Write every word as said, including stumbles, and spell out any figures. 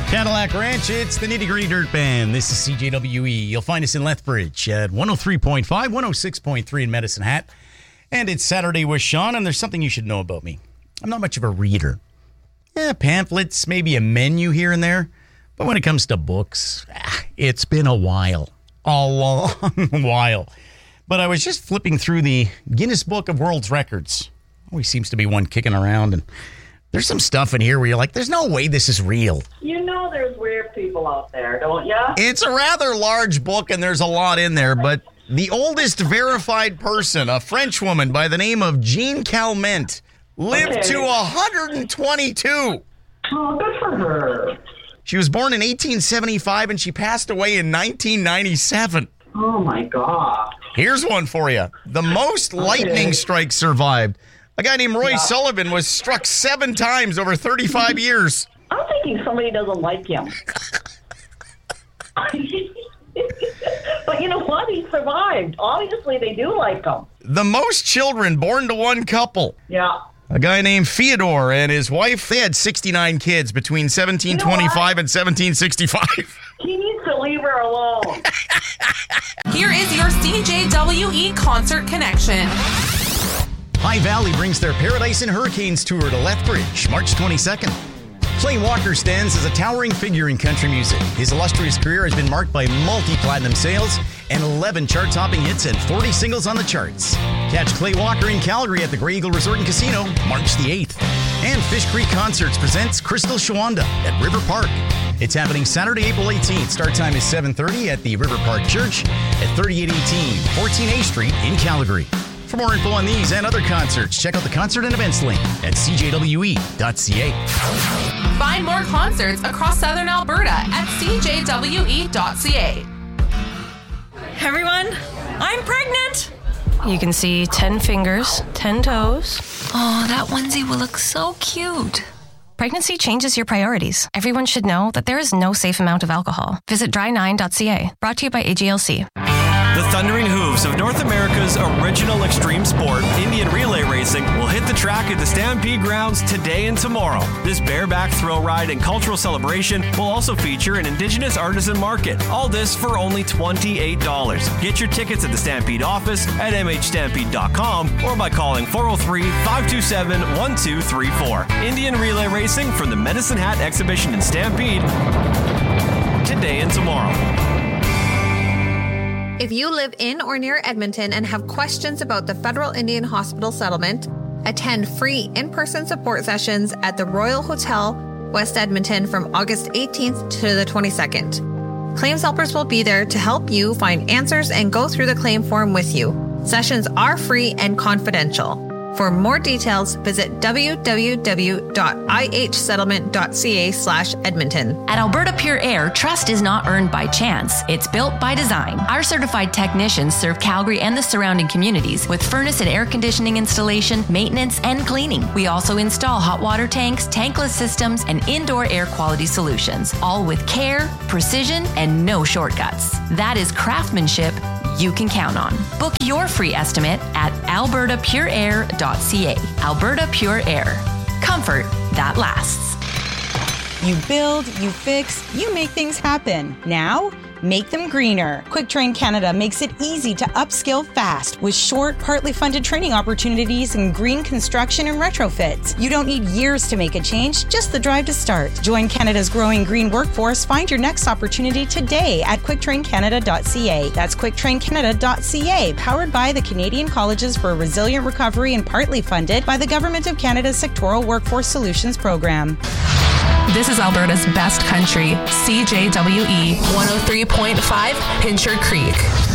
Cadillac Ranch, it's the Nitty Gritty Dirt Band. This is C J W E. You'll find us in Lethbridge at one oh three point five, one oh six point three in Medicine Hat. And it's Saturday with Sean, and there's something you should know about me. I'm not much of a reader. Yeah, pamphlets, maybe a menu here and there. But when it comes to books, it's been a while. A long while. But I was just flipping through the Guinness Book of World Records. Always seems to be one kicking around, and there's some stuff in here where you're like, there's no way this is real. You know there's weird people out there, don't you? It's a rather large book, and there's a lot in there, but the oldest verified person, a French woman by the name of Jean Calment, lived Okay. to one hundred twenty-two. Oh, good for her. She was born in eighteen seventy-five, and she passed away in nineteen ninety-seven. Oh, my God. Here's one for you. The most lightning strikes survived. A guy named Roy Yeah. Sullivan was struck seven times over thirty-five years. I'm thinking somebody doesn't like him. But you know what? He survived. Obviously, they do like him. The most children born to one couple. Yeah. A guy named Fyodor and his wife, they had sixty-nine kids between seventeen twenty-five and seventeen sixty-five. He needs to leave her alone. Here is your C J W E Concert Connection. High Valley brings their Paradise in Hurricanes tour to Lethbridge, March twenty-second. Clay Walker stands as a towering figure in country music. His illustrious career has been marked by multi-platinum sales and eleven chart-topping hits and forty singles on the charts. Catch Clay Walker in Calgary at the Grey Eagle Resort and Casino, March the eighth. And Fish Creek Concerts presents Crystal Shawanda at River Park. It's happening Saturday, April eighteenth. Start time is seven thirty at the River Park Church at thirty-eight eighteen fourteen A Street in Calgary. For more info on these and other concerts, check out the concert and events link at c j w e dot c a. Find more concerts across Southern Alberta at c j w e dot c a. Everyone, I'm pregnant. You can see ten fingers, ten toes. Oh, that onesie will look so cute. Pregnancy changes your priorities. Everyone should know that there is no safe amount of alcohol. Visit dry nine dot c a. Brought to you by A G L C. The thundering hooves of North America's original extreme sport, Indian relay racing, will hit the track at the Stampede grounds today and tomorrow. This bareback thrill ride and cultural celebration will also feature an Indigenous artisan market. All this for only twenty-eight dollars. Get your tickets at the Stampede office at m h stampede dot com or by calling four oh three, five two seven, one two three four. Indian relay racing from the Medicine Hat Exhibition in Stampede today and tomorrow. If you live in or near Edmonton and have questions about the Federal Indian Hospital settlement, attend free in-person support sessions at the Royal Hotel, West Edmonton from August eighteenth to the twenty-second. Claims helpers will be there to help you find answers and go through the claim form with you. Sessions are free and confidential. For more details, visit w w w dot i h settlement dot c a slash Edmonton. At Alberta Pure Air, trust is not earned by chance. It's built by design. Our certified technicians serve Calgary and the surrounding communities with furnace and air conditioning installation, maintenance, and cleaning. We also install hot water tanks, tankless systems, and indoor air quality solutions, all with care, precision, and no shortcuts. That is craftsmanship you can count on. Book your free estimate at alberta pure air dot c a. Alberta Pure Air. Comfort that lasts. You build, you fix, you make things happen. Now, make them greener. QuickTrain Canada makes it easy to upskill fast with short, partly funded training opportunities in green construction and retrofits. You don't need years to make a change, just the drive to start. Join Canada's growing green workforce. Find your next opportunity today at quick train canada dot c a. That's quick train canada dot c a, powered by the Canadian Colleges for Resilient Recovery and partly funded by the Government of Canada's Sectoral Workforce Solutions Program. This is Alberta's best country, C J W E one oh three point five, Pincher Creek.